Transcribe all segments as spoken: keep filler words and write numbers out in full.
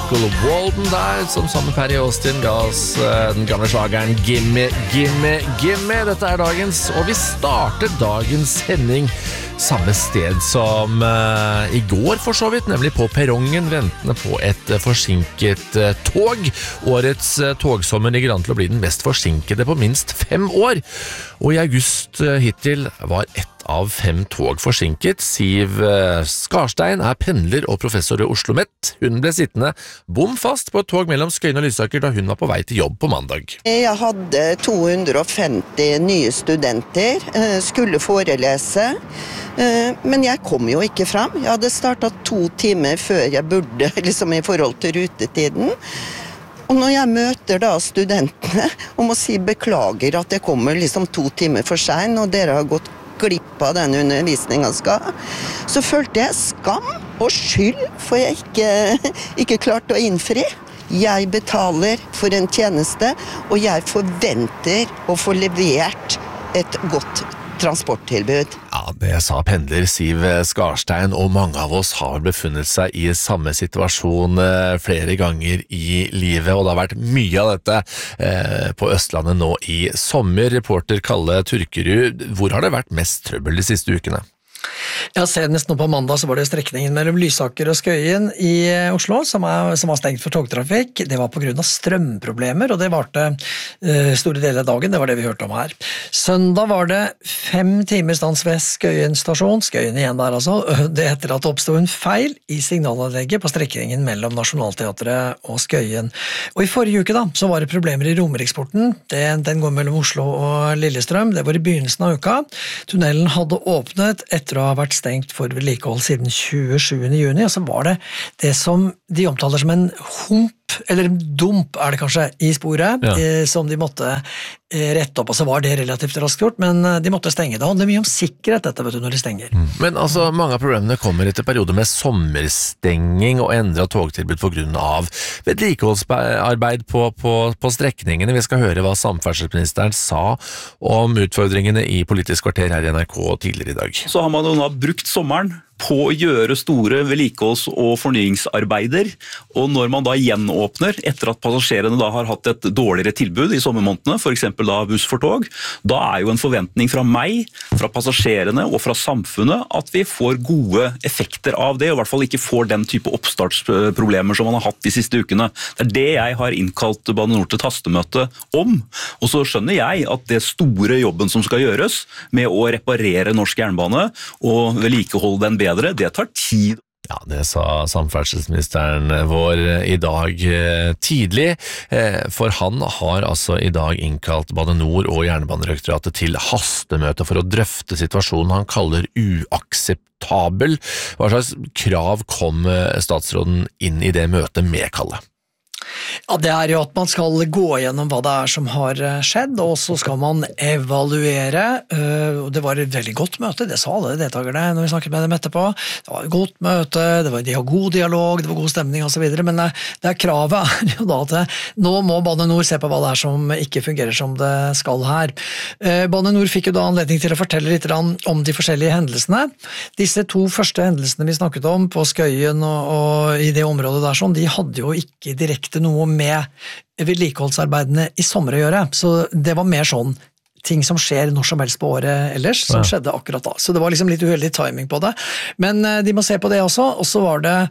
Michael Walden der, som sammen med Perry Austin ga oss uh, den gamle slageren Gimme, Gimme, Gimme. Dette er dagens, og vi starter dagens sending samme sted som uh, i går for så vidt, nemlig på perrongen, ventende på et uh, forsinket uh, tog. Årets uh, togsommer ligger an til å bli den mest forsinkede på minst fem år, og i august uh, hittil var ett av fem tog forsinket. Siv uh, Skarstein er pendler og professor ved Oslo Met. Hun ble sittende bom fast på et tog mellom Skøyen og Lysaker da hun var på vei til jobb på mandag. Jeg hadde to hundre og femti nye studenter, uh, skulle forelese, men jeg kom jo ikke fram. Jeg hadde startet to timer før jeg burde, liksom i forhold til rutetiden. Og når jeg møter da studentene og må si beklager at jeg kommer liksom to timer for sent, og dere har gått glipp av den undervisningen skal, så følte jeg skam og skyld for jeg ikke, ikke klarte å innfri. Jeg betaler for en tjeneste, og jeg forventer å få levert et godt transporttilbud. Ja, det sa pendler Siv Skarstein, og mange av oss har befunnet seg i samme situasjon flere ganger i livet, og det har vært mye av dette eh, på Østlandet nå i sommer. Reporter Kalle Turkerud, hvor har det vært mest trøbbel de siste ukene? Ja, senest nå på mandag så var det strekningen mellom Lysaker og Skøyen i Oslo som, er, som var stengt for togtrafikk. Det var på grunn av strømproblemer, og det varte uh, store deler av dagen. Det var det vi hørte om her. Søndag var det fem timer stans ved Skøyen stasjon, Skøyen igjen der altså, det etter at det oppstod en feil i signalanlegget på strekningen mellom Nationaltheatret og Skøyen. Og i forrige uke da, så var det problemer i Romeriksporten. Den, den går mellom Oslo og Lillestrøm. Det var i begynnelsen av uka. Tunnelen hadde åpnet etter å ha vært stengt for vedlikehold siden tjuesjuende juni, og så var det det som de omtaler som en hump, eller en dump er det kanskje, i sporet, ja. eh, som de måtte eh, rette opp, og så var det relativt raskt gjort, men de måtte stenge. Det handler mye om sikkerhet dette, vet du, når de stenger. Mm. Men altså, mange av problemene kommer etter perioder med sommerstenging og endret togtilbud på grunn av vedlikeholdsarbeid på, på, på strekningene. Vi skal høre hva samferdselsministeren sa om utfordringene i Politisk kvarter her i N R K tidligere i dag. Så har man jo nå brukt sommeren på å gjøre store vedlikeholds- og fornyingsarbeider, og når man da gjenåpner etter at passasjerene da har hatt et dårligere tilbud i sommermånedene, for eksempel da buss for tog, da er jo en forventning fra meg, fra passasjerene og fra samfunnet at vi får gode effekter av det, og i hvert fall ikke får den type oppstartsproblemer som man har hatt de siste ukene. Det er det jeg har innkalt Bane NOR til tastemøte om, og så skjønner jeg at det store jobben som skal gjøres med å reparere norsk jernbane og vedlikeholde den bedre, det tar tid. Ja, det sa samferdselsministeren vår i dag tidlig, for han har altså i dag innkalt Bane NOR og Jernbanedirektoratet til hastemøte for å drøfte situasjonen han kaller uakseptabel. Hva slags krav kom statsråden inn i det møtet med, Kalle? Ja, det er jo at man skal gå gjennom hva det er som har skjedd, og så skal man evaluere. Det var et veldig godt møte, det sa alle deltakerne når vi snakket med dem etterpå. Det var et godt møte, det var, de har god dialog, det var god stemning og så videre, men det er kravet er jo da at nå må Bane NOR se på hva det er som ikke fungerer som det skal her. Bane NOR fikk jo da anledning til å fortelle litt om de forskjellige hendelsene. Disse to første hendelsene vi snakket om på Skøyen og, og i det området der sånn, de hadde jo ikke direkte noe med vedlikeholdsarbeidene i sommer å gjøre, så det var mer sånn ting som skjer når som helst på året ellers, som ja. skjedde akkurat da. Så det var liksom litt uheldig timing på det. Men uh, de må se på det også, og så var det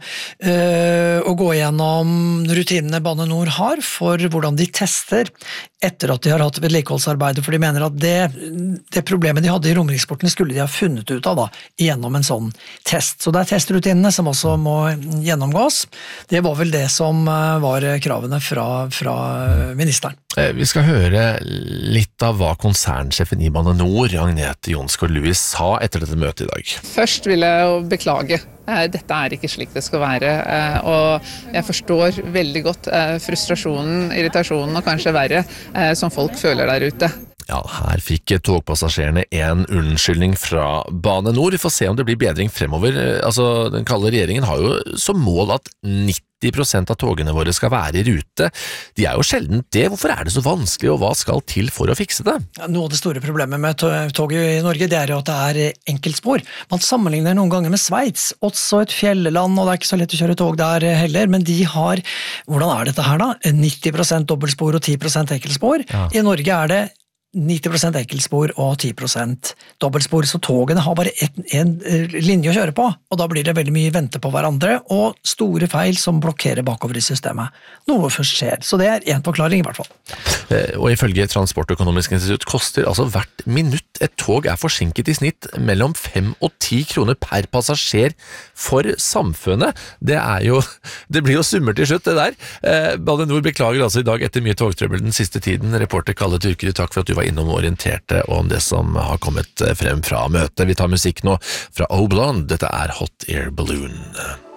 uh, å gå gjennom rutinene Bane NOR har for hvordan de tester etter at de har hatt vedlikeholdsarbeidet, for de mener at det, det problemet de hadde i Romeriksporten skulle de ha funnet ut av da, gjennom en sånn test. Så det er testrutinene som også må gjennomgås. Det var vel det som var kravene fra, fra ministeren. Vi skal høre litt av hva konsernsjefen i Bane NOR, Agnete Jonsgaard Louis, sa etter dette møtet i dag. Først vil jeg jo beklage. Dette er ikke slik det skal være, og jeg forstår veldig godt frustrasjonen, irritasjonen og kanskje verre som folk føler der ute. Ja, her fikk togpassasjerene en unnskyldning fra Bane NOR. Vi får se om det blir bedring fremover. Altså, den kalde regjeringen har jo som mål at nitti nitti prosent av togene våre skal være i rute. De er jo sjelden det. Hvorfor er det så vanskelig, og hva skal til for å fikse det? Ja, noe av det store problemet med toget i Norge, det er jo at det er enkeltspor. Man sammenligner noen ganger med Sveits, også et fjelleland, og det er ikke så lett å kjøre tog der heller, men de har, hvordan er dette her da? nitti prosent dobbeltspor og ti prosent enkeltspor. Ja. I Norge er det nitti prosent enkeltspor og ti prosent dobbeltspor, så togene har bare en, en linje å kjøre på, og da blir det veldig mye vente på hverandre, og store feil som blokkerer bakover i systemet. Noe først skjer, så det er en forklaring i hvert fall. Og ifølge Transportøkonomisk institutt koster altså hvert minutt et tog er forsinket i snitt mellom fem og ti kroner per passasjer for samfunnet. Det er jo, det blir jo summer til slutt det der. Bane Nor beklager altså i dag etter mye togtrøbbel den siste tiden. Reporter Kalle Turkerud, takk for at du var innom og orienterte om det som har kommet frem fra møtet. Vi tar musikk nå fra Oblond. Dette er Hot Air Balloon.